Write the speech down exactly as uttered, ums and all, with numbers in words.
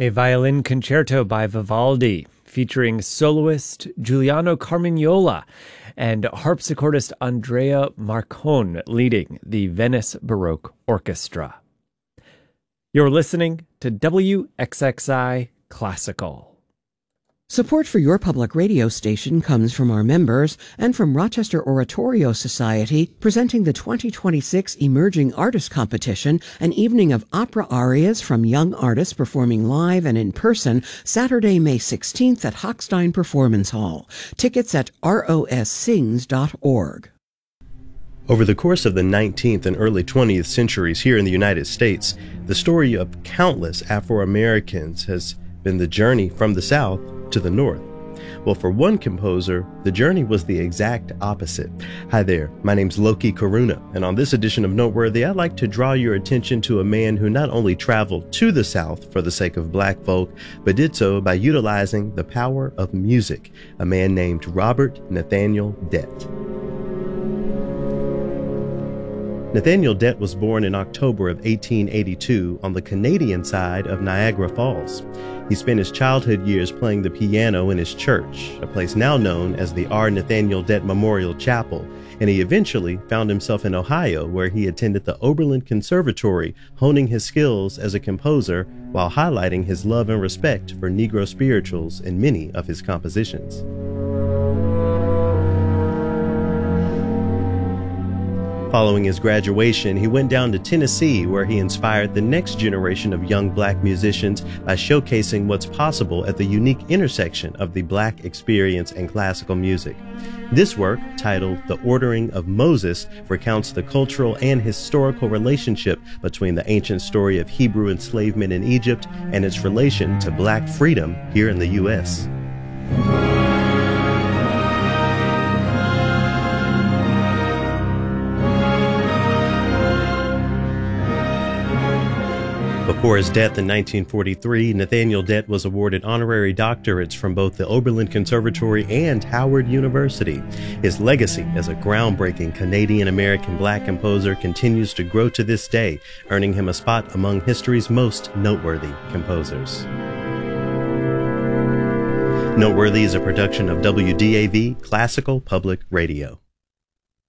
A violin concerto by Vivaldi, featuring soloist Giuliano Carmignola and harpsichordist Andrea Marcon leading the Venice Baroque Orchestra. You're listening to W X X I Classical. Support for your public radio station comes from our members and from Rochester Oratorio Society, presenting the twenty twenty-six Emerging Artist Competition, an evening of opera arias from young artists performing live and in person, Saturday, May sixteenth at Hochstein Performance Hall. Tickets at R O S sings dot org. Over the course of the nineteenth and early twentieth centuries here in the United States, the story of countless Afro-Americans has been the journey from the South to the North. Well, for one composer, the journey was the exact opposite. Hi there, my name's Loki Karuna, and on this edition of Noteworthy, I'd like to draw your attention to a man who not only traveled to the South for the sake of black folk, but did so by utilizing the power of music, a man named Robert Nathaniel Dett. Nathaniel Dett was born in October of eighteen eighty-two on the Canadian side of Niagara Falls. He spent his childhood years playing the piano in his church, a place now known as the R. Nathaniel Dett Memorial Chapel, and he eventually found himself in Ohio, where he attended the Oberlin Conservatory, honing his skills as a composer while highlighting his love and respect for Negro spirituals in many of his compositions. Following his graduation, he went down to Tennessee, where he inspired the next generation of young black musicians by showcasing what's possible at the unique intersection of the black experience and classical music. This work, titled The Ordering of Moses, recounts the cultural and historical relationship between the ancient story of Hebrew enslavement in Egypt and its relation to black freedom here in the U S Before his death in nineteen forty-three, Nathaniel Dett was awarded honorary doctorates from both the Oberlin Conservatory and Howard University. His legacy as a groundbreaking Canadian-American black composer continues to grow to this day, earning him a spot among history's most noteworthy composers. Noteworthy is a production of W D A V Classical Public Radio.